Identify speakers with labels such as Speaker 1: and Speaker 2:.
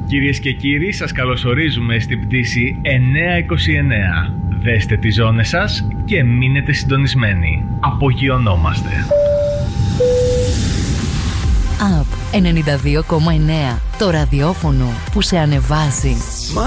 Speaker 1: Κυρίες και κύριοι, σας καλωσορίζουμε στην πτήση 929. Δέστε τις ζώνες σας και μείνετε συντονισμένοι. Απογειωνόμαστε.
Speaker 2: ΑΠ 92,9. Το ραδιόφωνο που σε ανεβάζει.